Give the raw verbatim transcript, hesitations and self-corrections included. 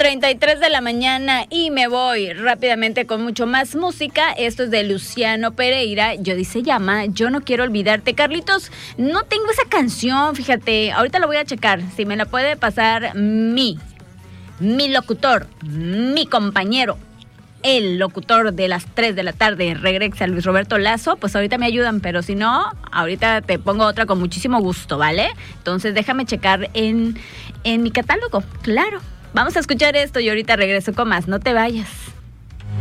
treinta y tres de la mañana y me voy rápidamente con mucho más música. Esto es de Luciano Pereira. Jody se llama Yo no quiero olvidarte. Carlitos, no tengo esa canción, fíjate. Ahorita lo voy a checar. Si me la puede pasar mi, mi locutor, mi compañero, el locutor de las tres de la tarde, regresa Luis Roberto Lazo, pues ahorita me ayudan, pero si no, ahorita te pongo otra con muchísimo gusto, ¿vale? Entonces déjame checar en, en mi catálogo, claro. Vamos a escuchar esto y ahorita regreso con más, no te vayas.